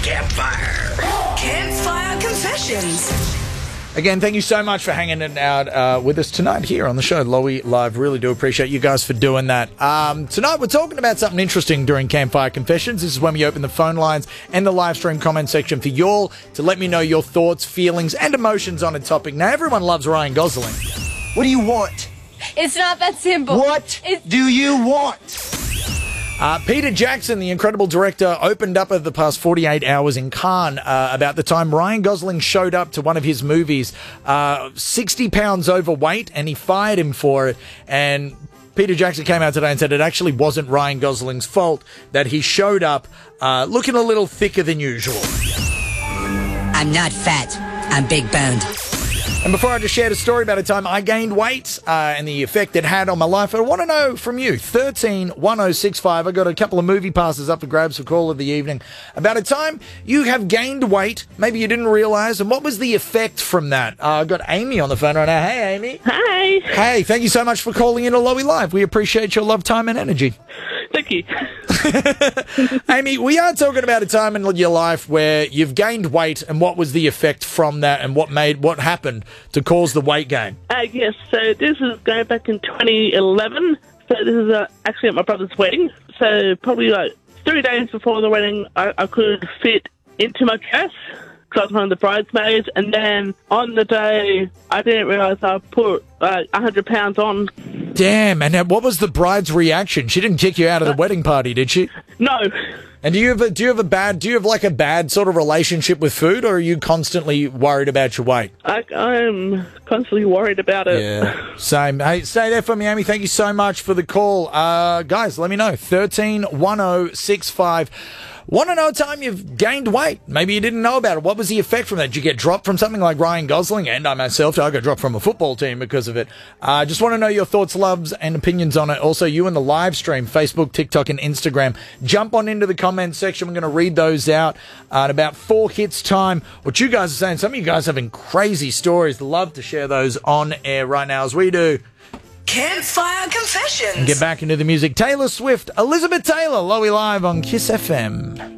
Campfire. Campfire Confessions. Again, thank you so much for hanging it out with us tonight here on the show, Lowy Live. Really do appreciate you guys for doing that. Tonight, we're talking about something interesting during Campfire Confessions. This is when we open the phone lines and the live stream comment section for y'all to let me know your thoughts, feelings, and emotions on a topic. Now, everyone loves Ryan Gosling. What do you want? It's not that simple. What do you want? Peter Jackson, the incredible director, opened up over the past 48 hours in Cannes about the time Ryan Gosling showed up to one of his movies, 60 pounds overweight, and he fired him for it. And Peter Jackson came out today and said it actually wasn't Ryan Gosling's fault, that he showed up looking a little thicker than usual. I'm not fat. I'm big boned. And before I just shared a story about a time I gained weight and the effect it had on my life, I want to know from you, 131065. I got a couple of movie passes up for grabs for call of the evening. About a time you have gained weight, maybe you didn't realise, and what was the effect from that? I got Amy on the phone right now. Hey, Amy. Hi. Hey, thank you so much for calling in to Lowy Live. We appreciate your love, time, and energy. Thank you. Amy, we are talking about a time in your life where you've gained weight, and what was the effect from that, and what happened to cause the weight gain? Yes, so this is going back in 2011. So this is actually at my brother's wedding. So probably like 3 days before the wedding, I couldn't fit into my dress because I was one of the bridesmaids. And then on the day, I didn't realise I put 100 pounds on. Damn, and what was the bride's reaction? She didn't kick you out of the wedding party, did she? No. And do you have like a bad sort of relationship with food, or are you constantly worried about your weight? I'm constantly worried about it. Yeah, same. Hey, stay there for me, Amy. Thank you so much for the call. Guys, let me know. 131065. Want to know a time you've gained weight? Maybe you didn't know about it. What was the effect from that? Did you get dropped from something like Ryan Gosling? And I myself, I got dropped from a football team because of it. Just want to know your thoughts, loves, and opinions on it. Also, you in the live stream, Facebook, TikTok, and Instagram. Jump on into the comment section. We're going to read those out in about 4 hits time. What you guys are saying, some of you guys having crazy stories. Love to share those on air right now as we do. Campfire Confessions. And get back into the music. Taylor Swift, Elizabeth Taylor, Lowy Live on Kiss FM.